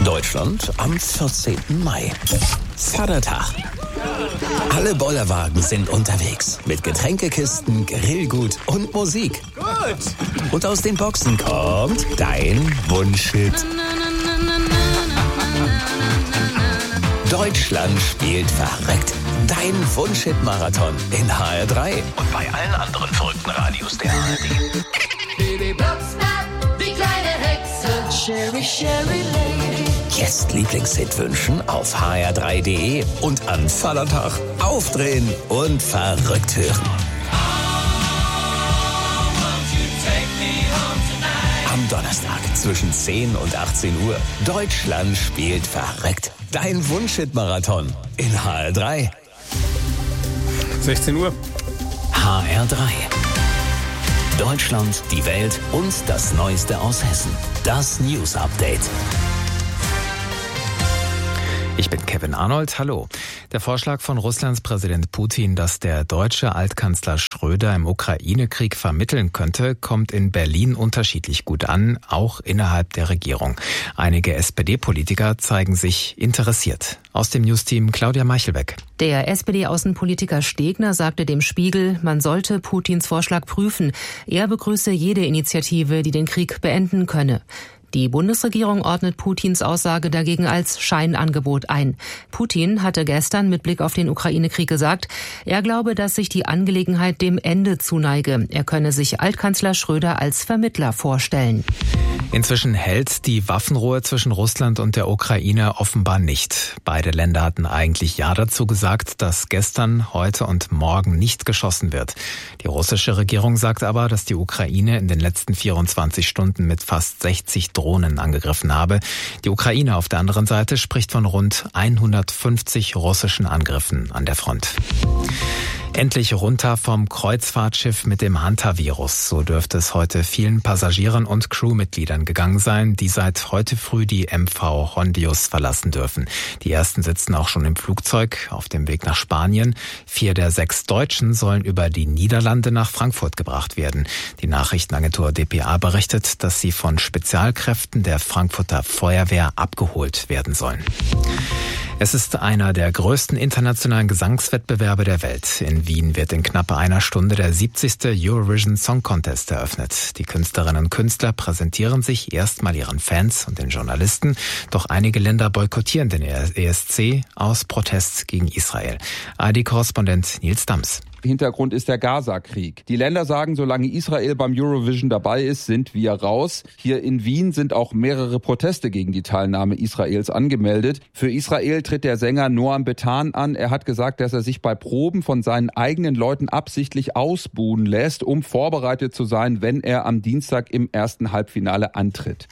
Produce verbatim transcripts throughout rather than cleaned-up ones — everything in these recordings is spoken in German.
Deutschland am vierzehnten Mai. Vatertag. Alle Bollerwagen sind unterwegs. Mit Getränkekisten, Grillgut und Musik. Gut. Und aus den Boxen kommt dein Wunschhit. Deutschland spielt verrückt. Dein Wunschhit-Marathon in H R drei. Und bei allen anderen verrückten Radios der A R D. Baby Blocksberg, die kleine Hexe. Sherry, Sherry Lady. Jetzt Lieblingshit wünschen auf h r drei punkt d e und an Vatertag aufdrehen und verrückt hören. Am Donnerstag zwischen zehn und achtzehn Uhr. Deutschland spielt verrückt. Dein Wunschhit-Marathon in H R drei. sechzehn Uhr. H R drei. Deutschland, die Welt und das Neueste aus Hessen. Das News Update. Ich bin Kevin Arnold, hallo. Der Vorschlag von Russlands Präsident Putin, dass der deutsche Altkanzler Schröder im Ukraine-Krieg vermitteln könnte, kommt in Berlin unterschiedlich gut an, auch innerhalb der Regierung. Einige S P D-Politiker zeigen sich interessiert. Aus dem Newsteam Claudia Meichelbeck. Der S P D-Außenpolitiker Stegner sagte dem Spiegel, man sollte Putins Vorschlag prüfen. Er begrüße jede Initiative, die den Krieg beenden könne. Die Bundesregierung ordnet Putins Aussage dagegen als Scheinangebot ein. Putin hatte gestern mit Blick auf den Ukraine-Krieg gesagt, er glaube, dass sich die Angelegenheit dem Ende zuneige. Er könne sich Altkanzler Schröder als Vermittler vorstellen. Inzwischen hält die Waffenruhe zwischen Russland und der Ukraine offenbar nicht. Beide Länder hatten eigentlich Ja dazu gesagt, dass gestern, heute und morgen nicht geschossen wird. Die russische Regierung sagt aber, dass die Ukraine in den letzten vierundzwanzig Stunden mit fast sechzig Drohnen angegriffen habe. Die Ukraine auf der anderen Seite spricht von rund hundertfünfzig russischen Angriffen an der Front. Endlich runter vom Kreuzfahrtschiff mit dem Hantavirus. So dürfte es heute vielen Passagieren und Crewmitgliedern gegangen sein, die seit heute früh die M V Hondius verlassen dürfen. Die ersten sitzen auch schon im Flugzeug auf dem Weg nach Spanien. Vier der sechs Deutschen sollen über die Niederlande nach Frankfurt gebracht werden. Die Nachrichtenagentur d p a berichtet, dass sie von Spezialkräften der Frankfurter Feuerwehr abgeholt werden sollen. Es ist einer der größten internationalen Gesangswettbewerbe der Welt. In Wien wird in knapp einer Stunde der siebzigste Eurovision Song Contest eröffnet. Die Künstlerinnen und Künstler präsentieren sich erstmal ihren Fans und den Journalisten. Doch einige Länder boykottieren den E S C aus Protest gegen Israel. A R D-Korrespondent Nils Dams. Hintergrund ist der Gaza-Krieg. Die Länder sagen, solange Israel beim Eurovision dabei ist, sind wir raus. Hier in Wien sind auch mehrere Proteste gegen die Teilnahme Israels angemeldet. Für Israel tritt der Sänger Noam Betan an. Er hat gesagt, dass er sich bei Proben von seinen eigenen Leuten absichtlich ausbuhen lässt, um vorbereitet zu sein, wenn er am Dienstag im ersten Halbfinale antritt.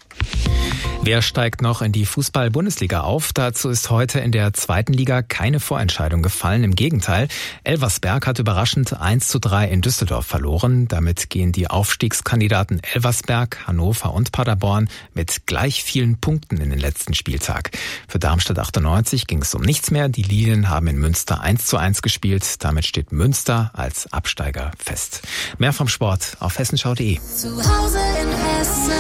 Wer steigt noch in die Fußball-Bundesliga auf? Dazu ist heute in der zweiten Liga keine Vorentscheidung gefallen. Im Gegenteil, Elversberg hat überraschend eins zu drei in Düsseldorf verloren. Damit gehen die Aufstiegskandidaten Elversberg, Hannover und Paderborn mit gleich vielen Punkten in den letzten Spieltag. Für Darmstadt achtundneunzig ging es um nichts mehr. Die Lilien haben in Münster eins zu eins gespielt. Damit steht Münster als Absteiger fest. Mehr vom Sport auf hessenschau punkt de. Zu Hause in Hessen.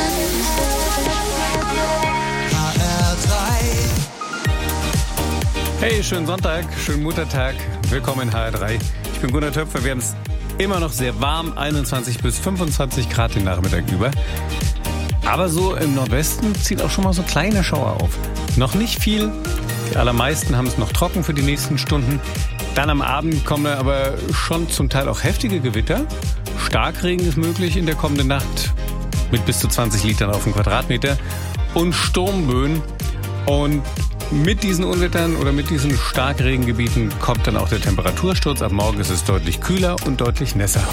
Hey, schönen Sonntag, schönen Muttertag. Willkommen in H R drei. Ich bin Gunnar Töpfer. Wir haben es immer noch sehr warm, einundzwanzig bis fünfundzwanzig Grad den Nachmittag über. Aber so im Nordwesten zieht auch schon mal so ein kleiner Schauer auf. Noch nicht viel. Die allermeisten haben es noch trocken für die nächsten Stunden. Dann am Abend kommen aber schon zum Teil auch heftige Gewitter. Starkregen ist möglich in der kommenden Nacht mit bis zu zwanzig Litern auf den Quadratmeter. Und Sturmböen. Und mit diesen Unwettern oder mit diesen Starkregengebieten kommt dann auch der Temperatursturz. Ab morgen ist es deutlich kühler und deutlich nässer.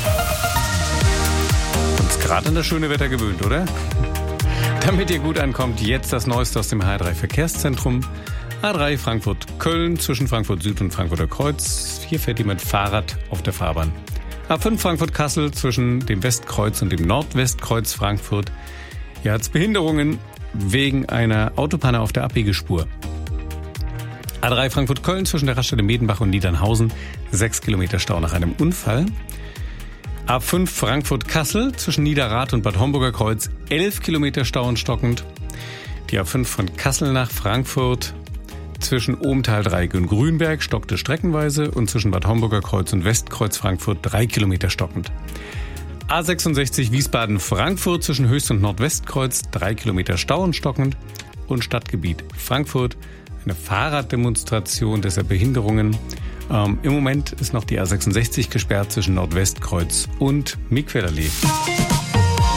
Uns gerade an das schöne Wetter gewöhnt, oder? Damit ihr gut ankommt, jetzt das Neueste aus dem H R drei Verkehrszentrum. A drei Frankfurt-Köln zwischen Frankfurt Süd und Frankfurter Kreuz. Hier fährt jemand Fahrrad auf der Fahrbahn. A fünf Frankfurt-Kassel zwischen dem Westkreuz und dem Nordwestkreuz Frankfurt. Hier hat es Behinderungen wegen einer Autopanne auf der Abbiegespur. A drei Frankfurt-Köln zwischen der Raststätte Medenbach und Niedernhausen. Sechs Kilometer Stau nach einem Unfall. A fünf Frankfurt-Kassel zwischen Niederrad und Bad Homburger Kreuz. Elf Kilometer Stau und stockend. Die A fünf von Kassel nach Frankfurt. Zwischen Ohmtal-Dreieck und Grünberg stockte streckenweise und zwischen Bad Homburger Kreuz und Westkreuz Frankfurt drei Kilometer stockend. A sechsundsechzig Wiesbaden-Frankfurt zwischen Höchst- und Nordwestkreuz drei Kilometer Stau und stockend. Und Stadtgebiet Frankfurt eine Fahrraddemonstration, deshalb Behinderungen. Ähm, Im Moment ist noch die A sechsundsechzig gesperrt zwischen Nordwestkreuz und Miquellerlee.